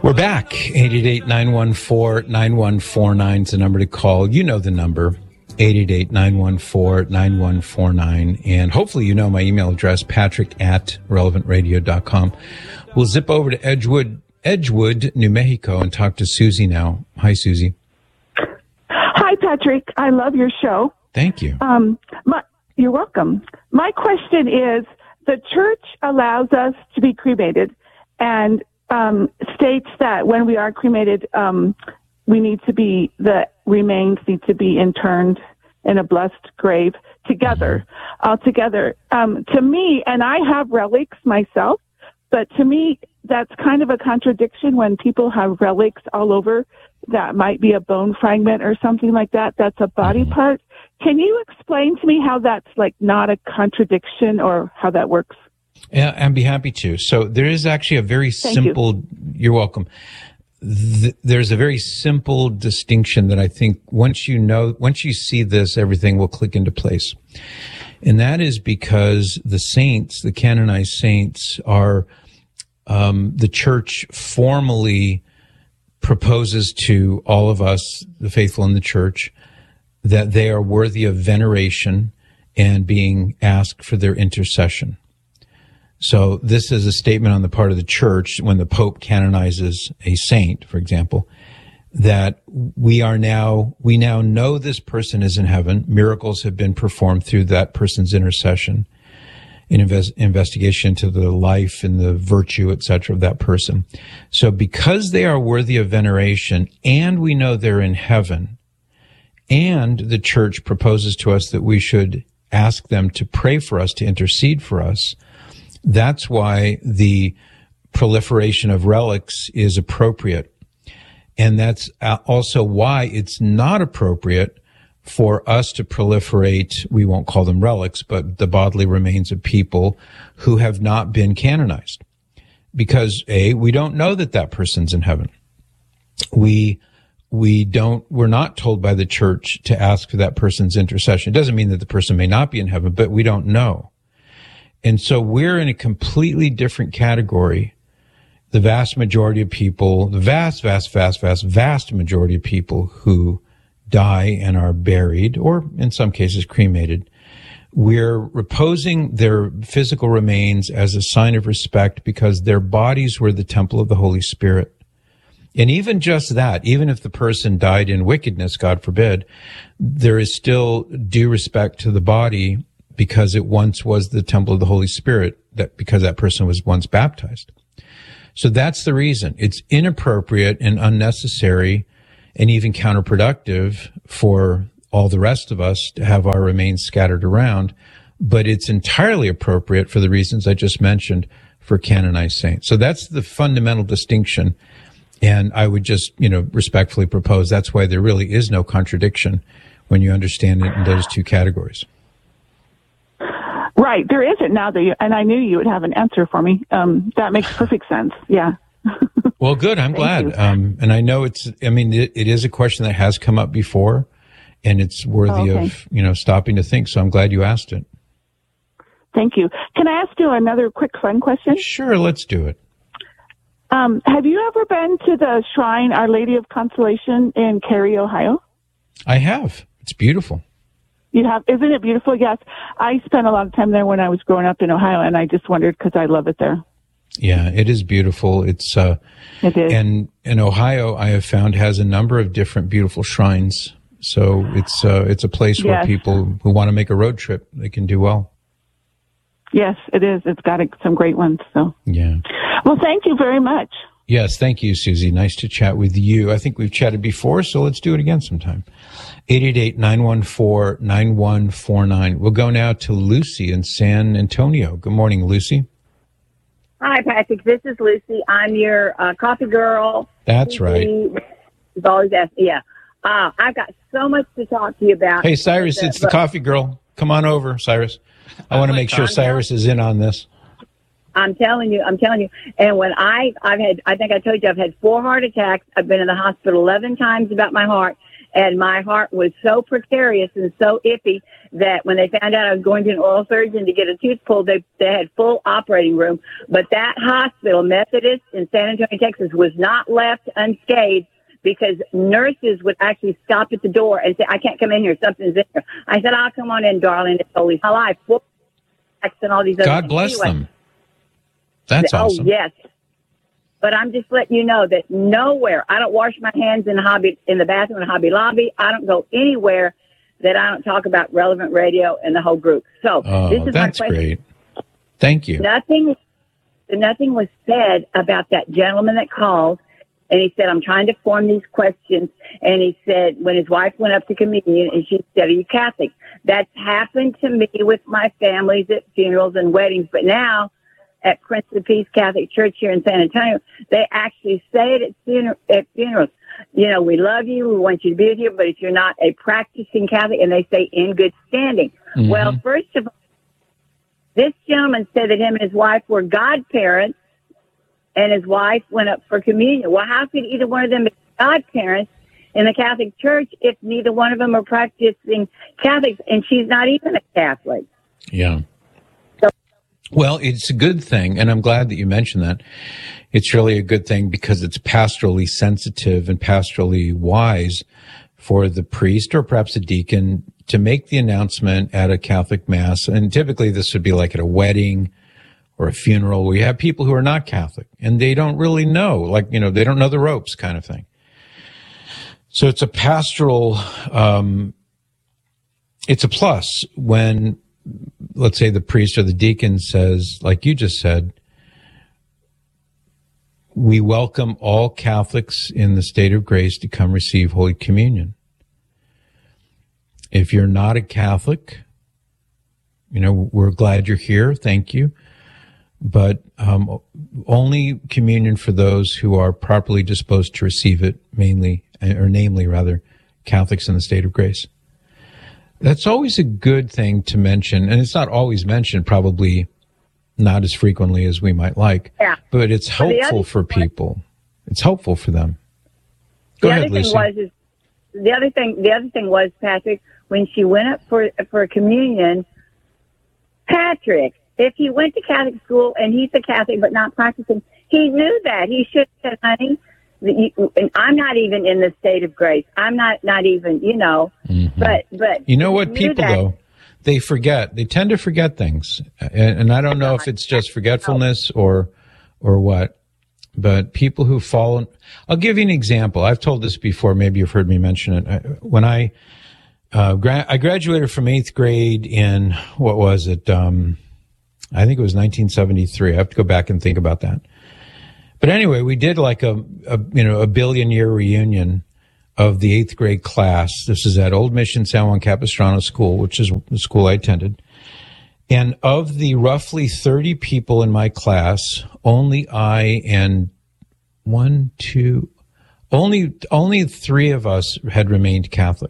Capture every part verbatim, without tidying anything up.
We're back. eight eight eight, nine one four, nine one four nine is the number to call. You know the number, eight eight eight, nine one four, nine one four nine. And hopefully you know my email address, patrick at relevant radio dot com. We'll zip over to Edgewood, Edgewood, New Mexico, and talk to Susie now. Hi, Susie. Hi, Patrick. I love your show. Thank you. Um, my, you're welcome. My question is, the church allows us to be cremated and um, states that when we are cremated, um, we need to be, the remains need to be interned in a blessed grave together, all together. Um, to me, and I have relics myself, but to me, that's kind of a contradiction when people have relics all over. That might be a bone fragment or something like that. That's a body part. Can you explain to me how that's like not a contradiction or how that works? Yeah, I'd be happy to. So there is actually a very Thank simple, you. You're welcome. Th- there's a very simple distinction that I think once you know, once you see this, everything will click into place. And that is because the saints, the canonized saints, are, um, the church formally proposes to all of us, the faithful in the church, that they are worthy of veneration and being asked for their intercession. So this is a statement on the part of the church when the Pope canonizes a saint, for example, that we are now, we now know this person is in heaven. Miracles have been performed through that person's intercession in invest, investigation into the life and the virtue, et cetera, of that person. So because they are worthy of veneration and we know they're in heaven, and the church proposes to us that we should ask them to pray for us, to intercede for us, that's why the proliferation of relics is appropriate. And that's also why it's not appropriate for us to proliferate, we won't call them relics, but the bodily remains of people who have not been canonized. Because, A, we don't know that that person's in heaven. We we don't, we're not told by the church to ask for that person's intercession. It doesn't mean that the person may not be in heaven, but we don't know. And so we're in a completely different category. The vast majority of people, the vast, vast, vast, vast, vast majority of people who die and are buried, or in some cases cremated, we're reposing their physical remains as a sign of respect because their bodies were the temple of the Holy Spirit. And even just that, even if the person died in wickedness, God forbid, there is still due respect to the body because it once was the temple of the Holy Spirit, that because that person was once baptized. So that's the reason. It's inappropriate and unnecessary and even counterproductive for all the rest of us to have our remains scattered around, but it's entirely appropriate for the reasons I just mentioned for canonized saints. So that's the fundamental distinction. And I would just, you know, respectfully propose that's why there really is no contradiction when you understand it in those two categories. Right. There isn't now that you, and I knew you would have an answer for me. Um, that makes perfect sense. Yeah. Well, good. I'm glad. Um, and I know it's, I mean, it, it is a question that has come up before and it's worthy oh, okay. of, you know, stopping to think. So I'm glad you asked it. Thank you. Can I ask you another quick fun question? Sure. Let's do it. Um, have you ever been to the shrine, Our Lady of Consolation in Cary, Ohio? I have. It's beautiful. You have? Isn't it beautiful? Yes. I spent a lot of time there when I was growing up in Ohio, and I just wondered because I love it there. Yeah, it is beautiful. It's uh, it is. And in Ohio, I have found has a number of different beautiful shrines. So it's uh, it's a place where yes. people who want to make a road trip, they can do well. Yes, it is. It's got a, some great ones. So yeah. Well, thank you very much. Yes, thank you, Susie. Nice to chat with you. I think we've chatted before, so let's do it again sometime. eight eight eight, nine one four, nine one four nine. We'll go now to Lucy in San Antonio. Good morning, Lucy. Hi, Patrick. This is Lucy. I'm your uh, coffee girl. That's right. You've always asked, yeah. Uh, I've got so much to talk to you about. Hey, Cyrus, the, it's the coffee girl. Come on over, Cyrus. I want to make sure Cyrus is in on this. I'm telling you, I'm telling you. And when I, I've had, I think I told you, I've had four heart attacks. I've been in the hospital eleven times about my heart. And my heart was so precarious and so iffy that when they found out I was going to an oral surgeon to get a tooth pulled, they, they had full operating room. But that hospital, Methodist in San Antonio, Texas, was not left unscathed because nurses would actually stop at the door and say, I can't come in here. Something's in here. I said, I'll come on in, darling. It's always my life. And all these other God things. bless anyway, them. That's oh, awesome. yes. But I'm just letting you know that nowhere, I don't wash my hands in the hobby, in the bathroom in the Hobby Lobby. I don't go anywhere that I don't talk about Relevant Radio and the whole group. So Oh, this is that's my question. great. Thank you. Nothing, nothing was said about that gentleman that called, and he said, I'm trying to form these questions. And he said, when his wife went up to communion, and she said, are you Catholic? That's happened to me with my families at funerals and weddings. But now, at Prince of Peace Catholic Church here in San Antonio, they actually say it at, funer- at funerals. You know, we love you, we want you to be here, but if you're not a practicing Catholic, and they say in good standing. Mm-hmm. Well, first of all, this gentleman said that him and his wife were godparents, and his wife went up for communion. Well, how could either one of them be godparents in the Catholic Church if neither one of them are practicing Catholics, and she's not even a Catholic? Yeah. So, well, it's a good thing, and I'm glad that you mentioned that. It's really a good thing because it's pastorally sensitive and pastorally wise for the priest or perhaps a deacon to make the announcement at a Catholic Mass. And typically this would be like at a wedding or a funeral where you have people who are not Catholic and they don't really know, like, you know, they don't know the ropes kind of thing. So it's a pastoral, um, it's a plus when, let's say, the priest or the deacon says, like you just said, we welcome all Catholics in the state of grace to come receive Holy Communion. If you're not a Catholic, you know, we're glad you're here. Thank you. But um, only communion for those who are properly disposed to receive it, mainly, or namely, rather, Catholics in the state of grace. That's always a good thing to mention, and it's not always mentioned, probably not as frequently as we might like, yeah. but it's helpful for people. It's helpful for them. Go the ahead, other thing Lucy. Was, is, the other thing, the other thing was, Patrick, when she went up for for communion, Patrick, if he went to Catholic school and he's a Catholic but not practicing, he knew that. He should have said, honey, you, and I'm not even in the state of grace. I'm not, not even, you know, mm-hmm. but, but. You know what, people, that. though, they forget. They tend to forget things. And, and I don't know if it's just forgetfulness or, or what, but people who fall. I'll give you an example. I've told this before. Maybe you've heard me mention it. When I, uh, gra- I graduated from eighth grade in, what was it? Um, I think it was nineteen seventy-three. I have to go back and think about that. But anyway, we did like a, a you know, a billion year reunion of the eighth grade class. This is at Old Mission San Juan Capistrano School, which is the school I attended. And of the roughly thirty people in my class, only I and one, two, only, only three of us had remained Catholic.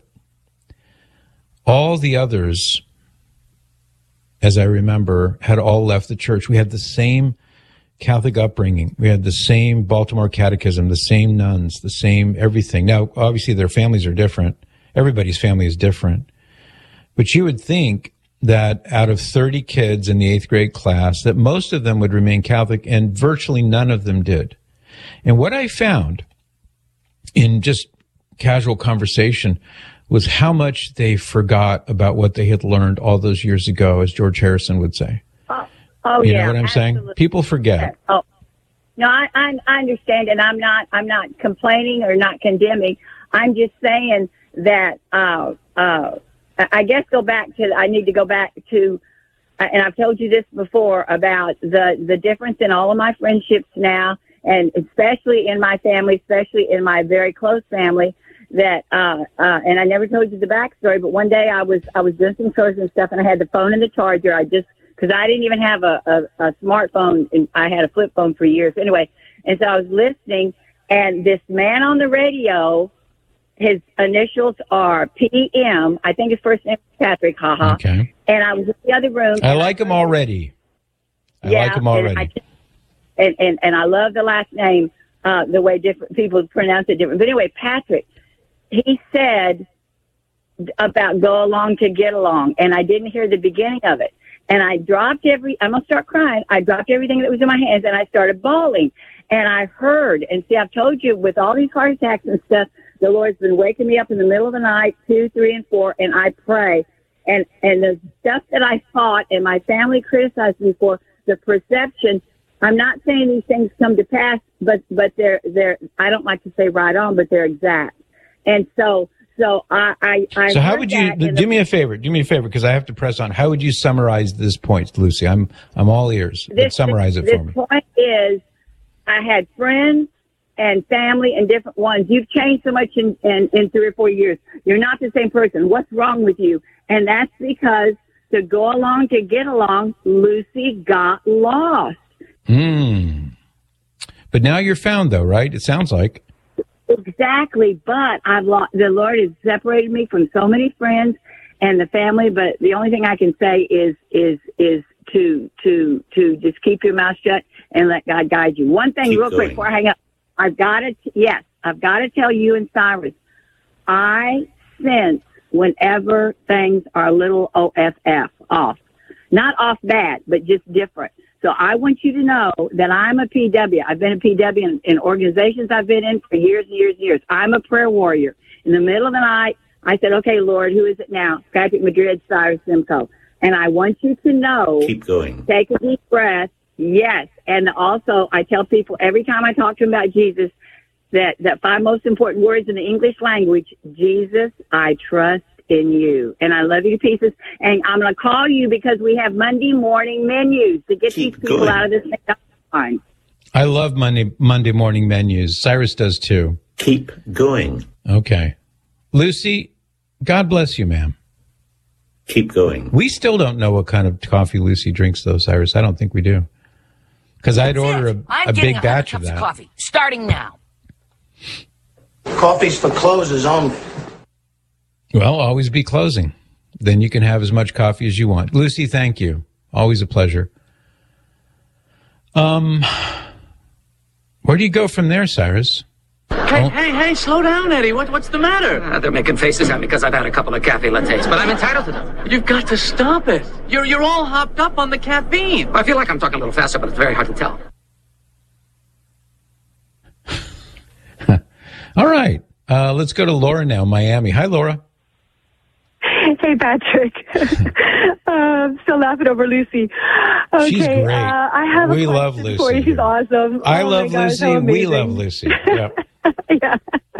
All the others, as I remember, had all left the church. We had the same Catholic upbringing. We had the same Baltimore Catechism, the same nuns, the same everything. Now, obviously, their families are different. Everybody's family is different. But you would think that out of thirty kids in the eighth grade class, that most of them would remain Catholic, and virtually none of them did. And what I found in just casual conversation was how much they forgot about what they had learned all those years ago, as George Harrison would say. Oh, oh you yeah, know what I'm absolutely. saying? People forget. Oh, no, I, I, I understand, and I'm not, I'm not complaining or not condemning. I'm just saying that, uh, uh, I guess go back to, I need to go back to, and I've told you this before about the, the difference in all of my friendships now, and especially in my family, especially in my very close family, that, uh, uh, and I never told you the backstory, but one day I was, I was doing some chores and stuff, and I had the phone and the charger. I just, cause I didn't even have a, a, a smartphone, and I had a flip phone for years anyway. And so I was listening, and this man on the radio, his initials are P M. I think his first name is Patrick, haha. Okay. And I was in the other room. I like him already. I yeah, like him already. And I, just, and, and, and I love the last name, uh, the way different people pronounce it different. But anyway, Patrick, he said about go along to get along, and I didn't hear the beginning of it. And I dropped every, I'm going to start crying. I dropped everything that was in my hands and I started bawling. And I heard, and see, I've told you with all these heart attacks and stuff, the Lord's been waking me up in the middle of the night, two, three, and four, and I pray. And, and the stuff that I thought and my family criticized me for, the perception, I'm not saying these things come to pass, but, but they're, they're, I don't like to say right on, but they're exact. And so, So I, I, I so how would you do the, me a favor? Do me a favor because I have to press on. How would you summarize this point, Lucy? I'm I'm all ears. This, summarize this, it for this me. The point is, I had friends and family and different ones. You've changed so much in, in in three or four years. You're not the same person. What's wrong with you? And that's because to go along to get along, Lucy got lost. Hmm. But now you're found, though, right? It sounds like. Exactly, but I've lost, the Lord has separated me from so many friends and the family. But the only thing I can say is is is to to to just keep your mouth shut and let God guide you. One thing, keep real going. quick, before I hang up, I've got to yes, I've got to tell you and Cyrus, I sense whenever things are a little O F F off, not off bad, but just different. So I want you to know that I'm a P W. I've been a P W in, in organizations I've been in for years and years and years. I'm a prayer warrior. In the middle of the night, I said, okay, Lord, who is it now? Patrick Madrid, Cyrus Simcoe. And I want you to know. Keep going. Take a deep breath. Yes. And also, I tell people every time I talk to them about Jesus, that, that five most important words in the English language, Jesus, I trust in you. And I love you to pieces. And I'm going to call you because we have Monday morning menus to get Keep these people going. out of this thing. I love Monday Monday morning menus. Cyrus does too. Keep going. Okay. Lucy, God bless you, ma'am. Keep going. We still don't know what kind of coffee Lucy drinks, though, Cyrus. I don't think we do. Because I'd order a, a big batch of that. Of coffee, starting now. Coffee's for closers only. Well, always be closing. Then you can have as much coffee as you want. Lucy, thank you. Always a pleasure. Um, where do you go from there, Cyrus? Hey, oh. hey, hey, slow down, Eddie. What, what's the matter? Uh, they're making faces at me because I've had a couple of cafe lattes, but I'm entitled to them. You've got to stop it. You're, you're all hopped up on the caffeine. I feel like I'm talking a little faster, but it's very hard to tell. All right. Uh, let's go to Laura now, Miami. Hi, Laura. Hey, Patrick. uh, I'm still laughing over Lucy. Okay, She's great. Uh, I have we a love question Lucy. for you. She's awesome. I oh love gosh, Lucy. We love Lucy. Yeah. yeah.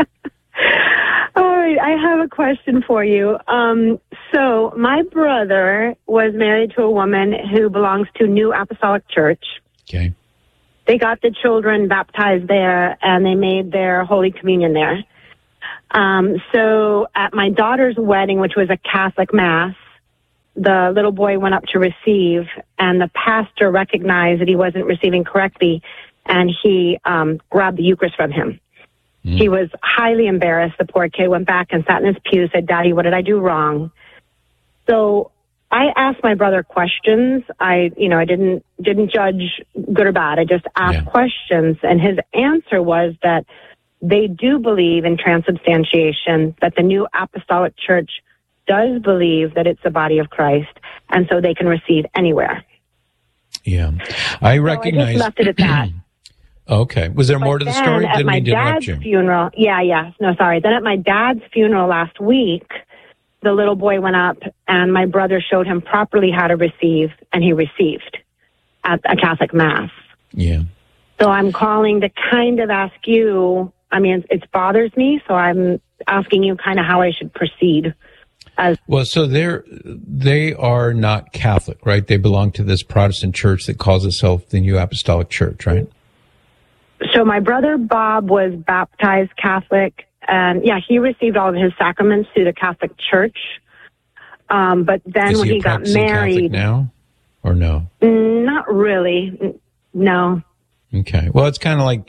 All right. I have a question for you. Um, so my brother was married to a woman who belongs to New Apostolic Church. Okay. They got the children baptized there, and they made their Holy Communion there. Um, so at my daughter's wedding, which was a Catholic Mass, the little boy went up to receive, and the pastor recognized that he wasn't receiving correctly, and he um, grabbed the Eucharist from him. Mm. He was highly embarrassed. The poor kid went back and sat in his pew, said, Daddy, what did I do wrong? So I asked my brother questions. I, you know, I didn't didn't judge good or bad. I just asked yeah. questions, and his answer was that they do believe in transubstantiation, that the New Apostolic Church does believe that it's the body of Christ, and so they can receive anywhere. Yeah. I recognize. So I just left it at that. Okay. Was there but more to the story? At Didn't my mean to dad's interrupt you. funeral, yeah, yeah, no, sorry. Then at my dad's funeral last week, the little boy went up, and my brother showed him properly how to receive, and he received at a Catholic Mass. Yeah. So I'm calling to kind of ask you, I mean, it bothers me, so I'm asking you kind of how I should proceed. As well, so they're, they are not Catholic, right? They belong to this Protestant church that calls itself the New Apostolic Church, right? So my brother Bob was baptized Catholic, and yeah, he received all of his sacraments through the Catholic Church. Um, but then Is when he, he a got married, Catholic now, or no? Not really, no. Okay. Well, it's kind of like,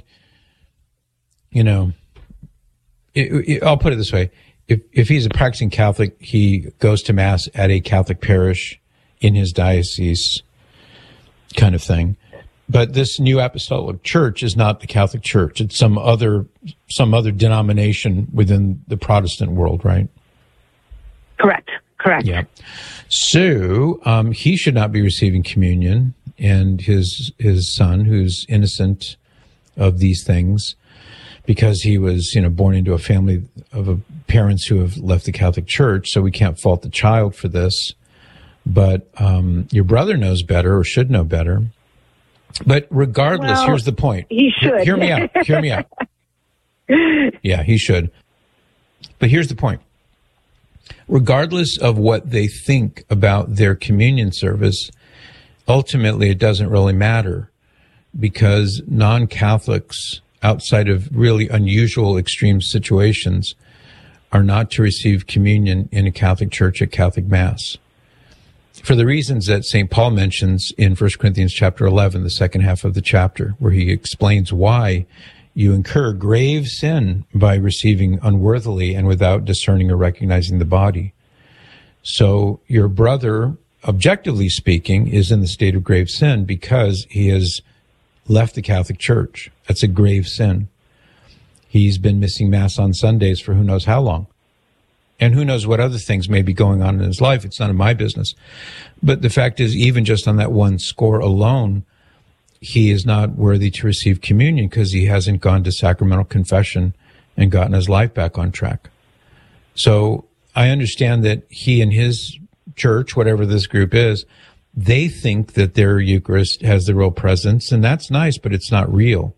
you know, it, it, I'll put it this way. If if he's a practicing Catholic, he goes to Mass at a Catholic parish in his diocese kind of thing. But this New Apostolic Church is not the Catholic Church. It's some other some other denomination within the Protestant world, right? Correct. Correct. Yeah. So um, he should not be receiving communion, and his his son, who's innocent of these things, because he was, you know, born into a family of a, parents who have left the Catholic Church. So we can't fault the child for this. But um, your brother knows better, or should know better. But regardless, well, here's the point. He should. Hear me out. Hear me out. Yeah, he should. But here's the point. Regardless of what they think about their communion service, ultimately it doesn't really matter, because non-Catholics, outside of really unusual extreme situations, are not to receive communion in a Catholic church at Catholic Mass, for the reasons that Saint Paul mentions in First Corinthians chapter eleven, the second half of the chapter, where he explains why you incur grave sin by receiving unworthily and without discerning or recognizing the body. So your brother, objectively speaking, is in the state of grave sin because he has left the Catholic Church. That's a grave sin. He's been missing Mass on Sundays for who knows how long. And who knows what other things may be going on in his life. It's none of my business. But the fact is, even just on that one score alone, he is not worthy to receive communion because he hasn't gone to sacramental confession and gotten his life back on track. So I understand that he and his church, whatever this group is, they think that their Eucharist has the real presence, and that's nice, but it's not real.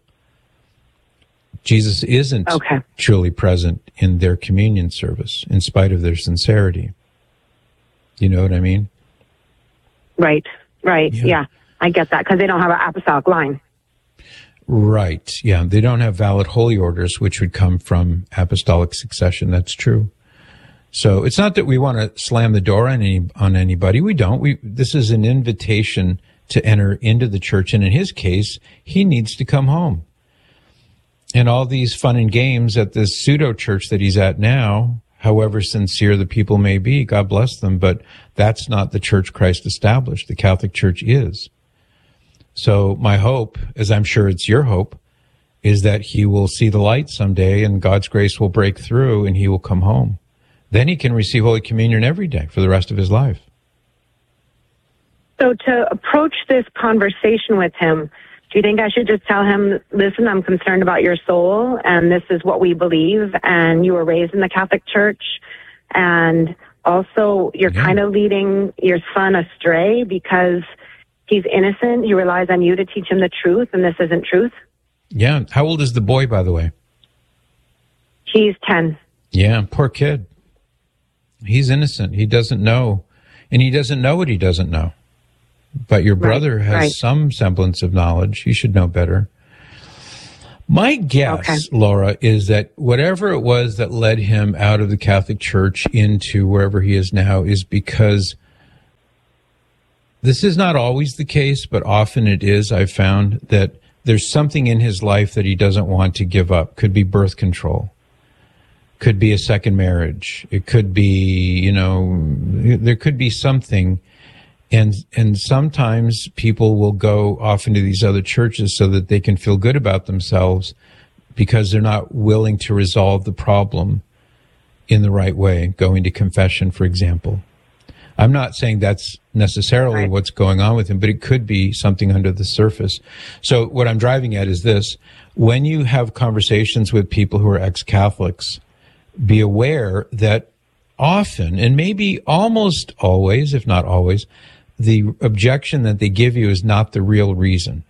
Jesus isn't okay. truly present in their communion service, in spite of their sincerity. You know what I mean? Right, right, yeah. yeah. I get that, because they don't have an apostolic line. Right, yeah. They don't have valid holy orders, which would come from apostolic succession. That's true. So it's not that we want to slam the door on any on anybody. We don't. We this is an invitation to enter into the church, and in his case, he needs to come home. And all these fun and games at this pseudo church that he's at now, however sincere the people may be, God bless them, but that's not the church Christ established. The Catholic Church is. So my hope, as I'm sure it's your hope, is that he will see the light someday and God's grace will break through and he will come home. Then he can receive Holy Communion every day for the rest of his life. So to approach this conversation with him, do you think I should just tell him, listen, I'm concerned about your soul, and this is what we believe, and you were raised in the Catholic Church, and also you're yeah. kind of leading your son astray because he's innocent. He relies on you to teach him the truth, and this isn't truth? Yeah. How old is the boy, by the way? He's ten. Yeah, poor kid. He's innocent. He doesn't know, and he doesn't know what he doesn't know. But your brother right, has right. some semblance of knowledge. He should know better. My guess, okay. Laura, is that whatever it was that led him out of the Catholic Church into wherever he is now is because this is not always the case, but often it is. I've found that there's something in his life that he doesn't want to give up. Could be birth control. Could be a second marriage. It could be, you know, there could be something. And and sometimes people will go off into these other churches so that they can feel good about themselves because they're not willing to resolve the problem in the right way, going to confession, for example. I'm not saying that's necessarily right. what's going on with him, but it could be something under the surface. So what I'm driving at is this. When you have conversations with people who are ex-Catholics, be aware that often, and maybe almost always, if not always, the objection that they give you is not the real reason.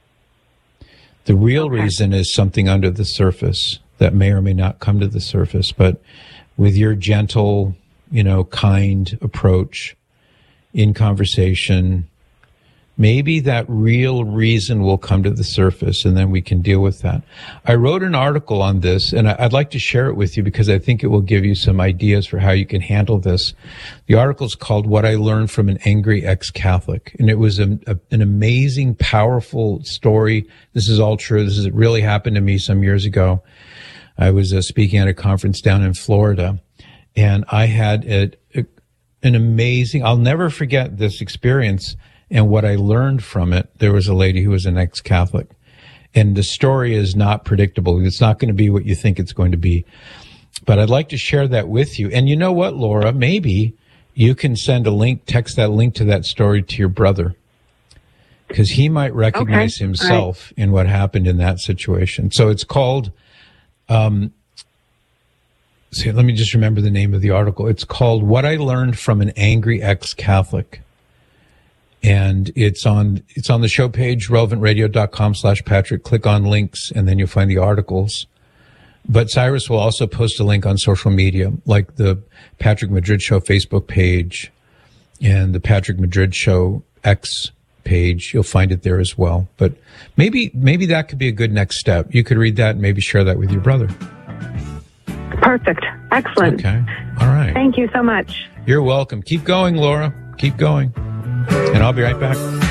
The real okay. reason is something under the surface that may or may not come to the surface. But with your gentle, you know, kind approach in conversation, maybe that real reason will come to the surface and then we can deal with that. I wrote an article on this and I'd like to share it with you because I think it will give you some ideas for how you can handle this. The article is called What I Learned from an Angry Ex-Catholic. And it was a, a, an amazing, powerful story. This is all true. This is, it really happened to me some years ago. I was uh, speaking at a conference down in Florida and I had a, a, an amazing, I'll never forget this experience. And what I learned from it, there was a lady who was an ex-Catholic. And the story is not predictable. It's not going to be what you think it's going to be. But I'd like to share that with you. And you know what, Laura? Maybe you can send a link, text that link to that story to your brother, because he might recognize okay. himself right. in what happened in that situation. So it's called, um, see, let me just remember the name of the article. It's called What I Learned from an Angry Ex-Catholic. And it's on, it's on the show page, relevantradio.com slash Patrick. Click on links and then you'll find the articles. But Cyrus will also post a link on social media, like the Patrick Madrid Show Facebook page and the Patrick Madrid Show X page. You'll find it there as well. But maybe, maybe that could be a good next step. You could read that and maybe share that with your brother. Perfect. Excellent. Okay. All right. Thank you so much. You're welcome. Keep going, Laura. Keep going. And I'll be right back.